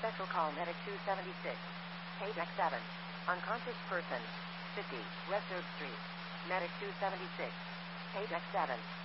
Special call Medic 276. Paydeck 7. Unconscious person. 50. West 3rd Street. Medic 276. Paydeck 7.